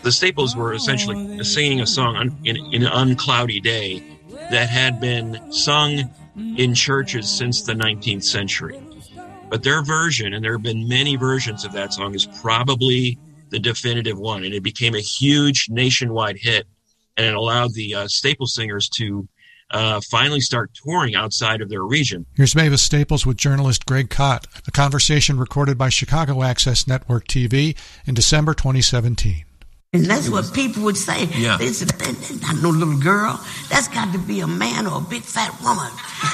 The Staples were essentially singing a song in an uncloudy day that had been sung in churches since the 19th century. But their version, and there have been many versions of that song, is probably the definitive one. And it became a huge nationwide hit, and it allowed the Staples singers to finally start touring outside of their region. Here's Mavis Staples with journalist Greg Kot, a conversation recorded by Chicago Access Network TV in December 2017. And that's what people would say. Yeah. They said, that's not no little girl. That's got to be a man or a big fat woman.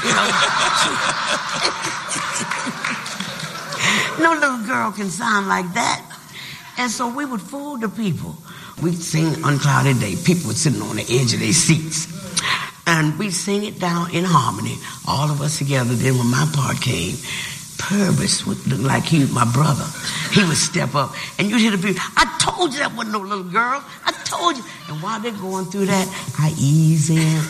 No little girl can sound like that. And so we would fool the people. We'd sing Unclouded Day. People were sitting on the edge of their seats. And we'd sing it down in harmony, all of us together. Then when my part came, Purvis would look like he was my brother. He would step up, and you'd hear the people, I told you that wasn't no little girl. I told you. And while they're going through that, I ease in.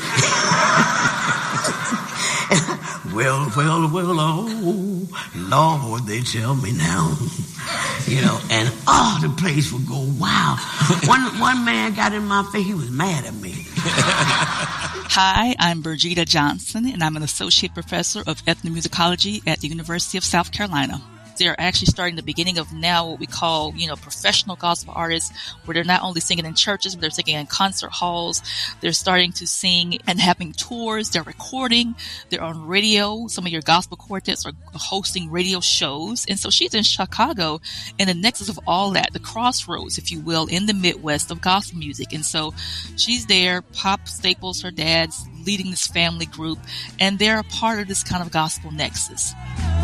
well, oh, Lord, they tell me now. And the place would go, wow. One man got in my face, he was mad at me. Hi, I'm Birgitta Johnson, and I'm an associate professor of ethnomusicology at the University of South Carolina. They're actually starting the beginning of now what we call, professional gospel artists, where they're not only singing in churches, but they're singing in concert halls. They're starting to sing and having tours. They're recording. They're on radio. Some of your gospel quartets are hosting radio shows. And so she's in Chicago in the nexus of all that, the crossroads, if you will, in the Midwest of gospel music. And so she's there. Pop Staples, her dad's leading this family group, and they're a part of this kind of gospel nexus.